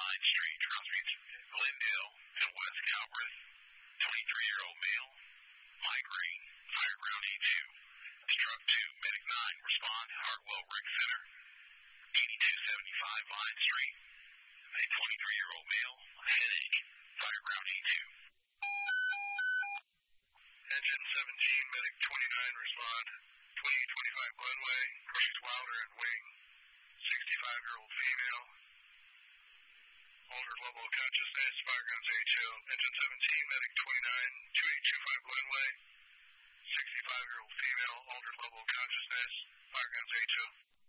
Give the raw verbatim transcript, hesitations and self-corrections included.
Vine Street, Crossreach, Glendale, and West Calvert. twenty-three-year-old male, migraine, fire ground E two. Struck two, Medic nine, respond, Hartwell Rec Center. eighty-two seventy-five Vine Street. A twenty-three-year-old male, headache, fire ground E two. Engine seventeen, Medic twenty-nine, respond. twenty-eight twenty-five Glenway, Chris Wilder and Wing. sixty-five-year-old female. Altered level of consciousness, fire guns A two. Engine seventeen, Medic twenty-nine, twenty-eight twenty-five Glenway. sixty-five-year-old female, altered level of consciousness, fire guns A two.